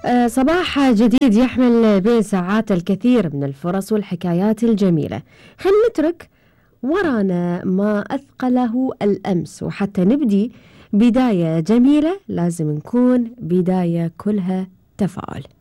صباح جديد يحمل بين ساعات الكثير من الفرص والحكايات الجميلة. خلينا نترك ورانا ما أثقله الأمس، وحتى نبدي بداية جميلة لازم نكون بداية كلها تفاؤل.